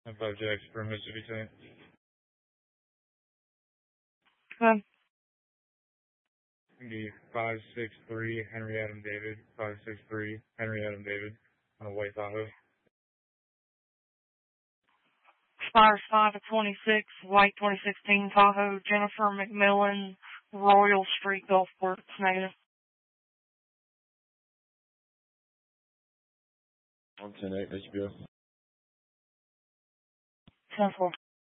5 Jax for Mississippi Saint. The 563 Henry Adam David. 563 Henry Adam David on a white Tahoe. Expires 5/26, white 2016 Tahoe, Jennifer McMillan, Royal Street, Gulfport, negative. 110-8, HBO. 10-4.